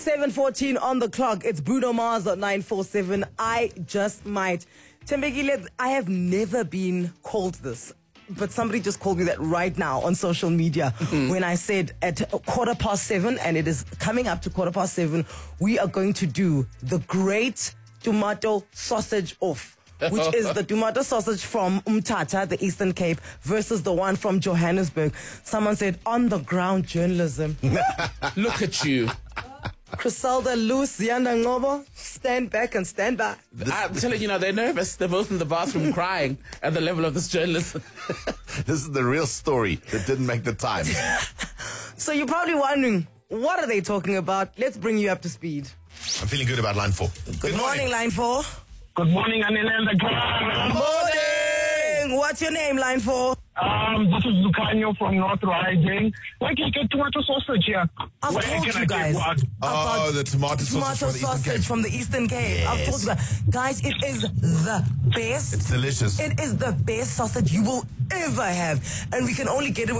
7:14 on the clock. It's Bruno Mars at 947. I just might. Tembekile, I have never been called this, but somebody just called me that right now on social media when I said at 7:15, and it is coming up to 7:15, we are going to do the great tomato sausage off. Which is the tomato sausage from Umtata, the Eastern Cape, versus the one from Johannesburg. Someone said, on the ground journalism. Look at you. Criselda, Loose, Yanda Ngobo, stand back and stand by. I'm telling you now, they're nervous. They're both in the bathroom crying at the level of this journalism. This is the real story that didn't make the time. So you're probably wondering, what are they talking about? Let's bring you up to speed. I'm feeling good about line 4. Good morning, line 4. Good morning, Anila and the gang. Morning! What's your name, line 4? This is Lucanio from North Riding. Where can you get tomato sausage here? I've Where told can you I guys. get one? Oh, the tomato sausage from the Eastern Cape. I've told you guys, it is the best. It's delicious. It is the best sausage you will ever have. And we can only get it